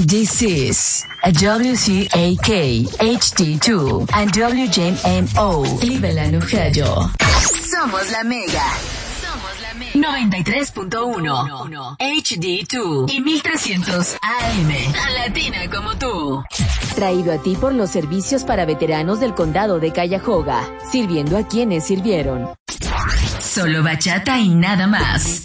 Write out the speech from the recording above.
This is a WCAK HD2 and WJMO Cleveland, Ohio. Somos la Mega. 93.1 HD2 y 1300 AM. Tan latina como tú. Traído a ti por los servicios para veteranos del condado de Cuyahoga, sirviendo a quienes sirvieron. Solo bachata y nada más.